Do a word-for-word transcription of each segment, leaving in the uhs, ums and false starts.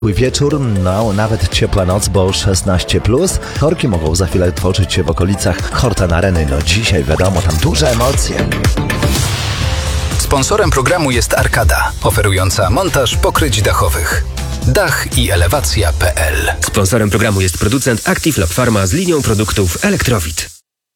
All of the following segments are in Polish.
Wieczór, no nawet ciepła noc, bo szesnaście plus. Korki mogą za chwilę tworzyć się w okolicach Horten Areny. No dzisiaj wiadomo, tam duże emocje. Sponsorem programu jest Arkada, oferująca montaż pokryć dachowych. Dach i elewacja kropka p l. Sponsorem programu jest producent Active Lab Pharma z linią produktów Elektrowit.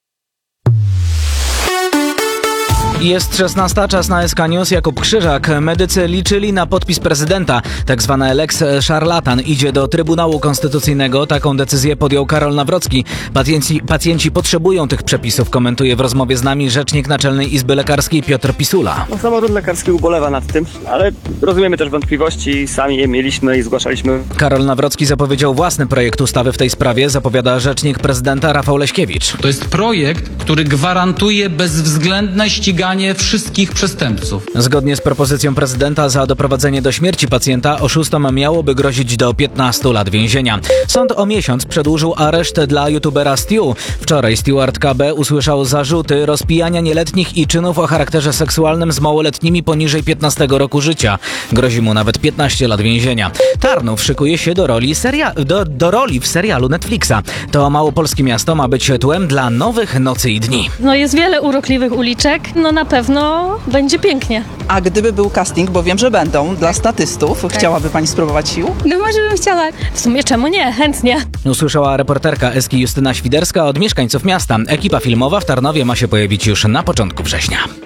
Jest szesnasta, czas na S K News. Jakub Krzyżak. Medycy liczyli na podpis prezydenta. Tak zwana lex szarlatan idzie do Trybunału Konstytucyjnego. Taką decyzję podjął Karol Nawrocki. Pacjenci, pacjenci potrzebują tych przepisów, komentuje w rozmowie z nami rzecznik Naczelnej Izby Lekarskiej Piotr Pisula. No, samorząd lekarski ubolewa nad tym, ale rozumiemy też wątpliwości, sami je mieliśmy i zgłaszaliśmy. Karol Nawrocki zapowiedział własny projekt ustawy w tej sprawie, zapowiada rzecznik prezydenta Rafał Leśkiewicz. To jest projekt, który gwarantuje bezwzględne ściganie wszystkich przestępców. Zgodnie z propozycją prezydenta za doprowadzenie do śmierci pacjenta oszustom miałoby grozić do piętnastu lat więzienia. Sąd o miesiąc przedłużył areszt dla youtubera Stu. Wczoraj Stewart K B usłyszał zarzuty rozpijania nieletnich i czynów o charakterze seksualnym z małoletnimi poniżej piętnastego roku życia. Grozi mu nawet piętnaście lat więzienia. Tarnów szykuje się do roli, seria- do, do roli w serialu Netflixa. To małopolskie miasto ma być tłem dla nowych Nocy i Dni. No jest wiele urokliwych uliczek, no na pewno będzie pięknie. A gdyby był casting, bo wiem, że będą, dla statystów, tak. Chciałaby pani spróbować sił? No może bym chciała. W sumie czemu nie? Chętnie. Usłyszała reporterka Eski Justyna Świderska od mieszkańców miasta. Ekipa filmowa w Tarnowie ma się pojawić już na początku września.